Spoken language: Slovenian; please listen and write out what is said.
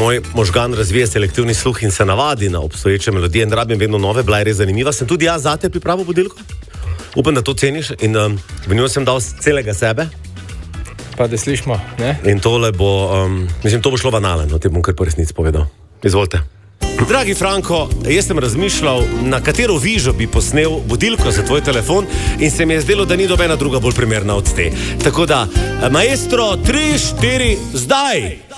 moj možgan razvije selektivni sluh in se navadi na obstoječe melodije in rabim vedno nove, bila je res zanimiva. Sem tudi jaz zate pripravil budilko. Upam, da to ceniš in v njo sem dal celega sebe. Pa da slišimo, ne? In tole bo, to bo šlo v anale, no, te bom kar po resnici povedal. Izvolite. Dragi Franko, jaz sem razmišljal, na katero vižo bi posnel budilko za tvoj telefon in se mi je zdelo, da ni nobena druga bolj primerna od te. Tako da, maestro, 3, 4, zdaj!